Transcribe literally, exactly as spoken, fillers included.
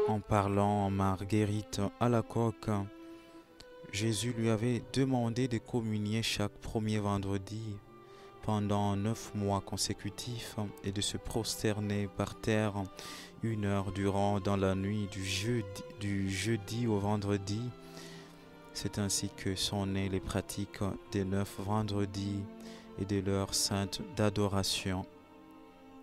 En parlant à Marguerite Alacoque, Jésus lui avait demandé de communier chaque premier vendredi pendant neuf mois consécutifs et de se prosterner par terre une heure durant dans la nuit du jeudi, du jeudi au vendredi. C'est ainsi que sont nées les pratiques des neuf vendredis et de l'heure sainte d'adoration.